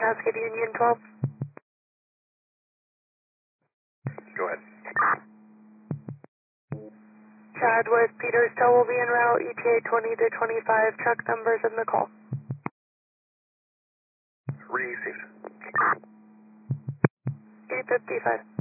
Cascade Union 12. Go ahead. Chad with Peters Tow will be en route, ETA 20 to 25, truck numbers in the call. Received. 855.